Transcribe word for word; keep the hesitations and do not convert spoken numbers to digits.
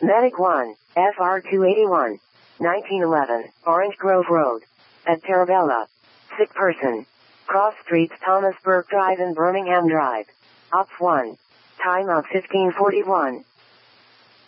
Medic one, F R two eighty-one, nineteen eleven, Orange Grove Road. At Terabella. Sick person. Cross Streets Thomas Burke Drive and Birmingham Drive. Ops one. Time of fifteen forty-one.